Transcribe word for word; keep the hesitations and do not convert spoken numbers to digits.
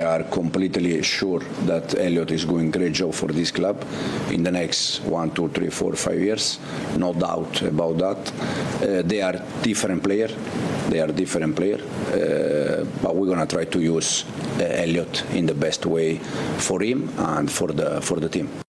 are completely sure that Elliot is doing a great job for this club in the next one, two, three, four, five years. No doubt about that. Uh, they are different players. They are different players. Uh, but we're going to try to use uh, Elliot in the best way for him and for the for the team.